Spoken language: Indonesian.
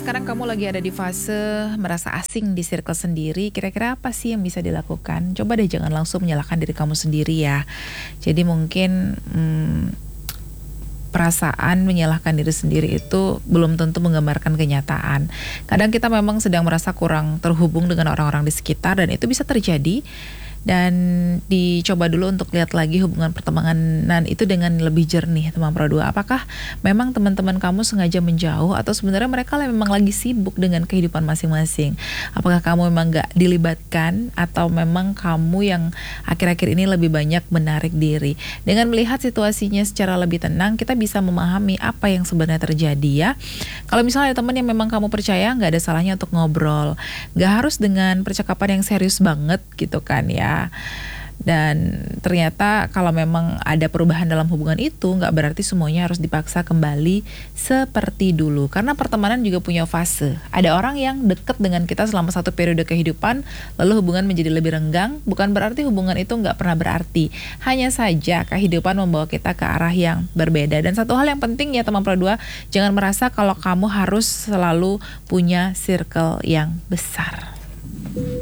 sekarang kamu lagi ada di fase merasa asing di circle sendiri, kira-kira apa sih yang bisa dilakukan? Coba deh jangan langsung menyalahkan diri kamu sendiri ya. Jadi mungkin perasaan menyalahkan diri sendiri itu belum tentu menggambarkan kenyataan. Kadang kita memang sedang merasa kurang terhubung dengan orang-orang di sekitar dan itu bisa terjadi. Dan dicoba dulu untuk lihat lagi hubungan pertemanan itu dengan lebih jernih, teman Pro 2. Apakah memang teman-teman kamu sengaja menjauh atau sebenarnya mereka memang lagi sibuk dengan kehidupan masing-masing? Apakah kamu memang gak dilibatkan atau memang kamu yang akhir-akhir ini lebih banyak menarik diri? Dengan melihat situasinya secara lebih tenang, kita bisa memahami apa yang sebenarnya terjadi ya. Kalau misalnya ada teman yang memang kamu percaya, gak ada salahnya untuk ngobrol. Gak harus dengan percakapan yang serius banget gitu kan ya. Dan ternyata kalau memang ada perubahan dalam hubungan itu nggak berarti semuanya harus dipaksa kembali seperti dulu, karena pertemanan juga punya fase. Ada orang yang deket dengan kita selama satu periode kehidupan lalu hubungan menjadi lebih renggang, bukan berarti hubungan itu nggak pernah berarti, hanya saja kehidupan membawa kita ke arah yang berbeda. Dan satu hal yang penting ya teman Pro 2, jangan merasa kalau kamu harus selalu punya circle yang besar.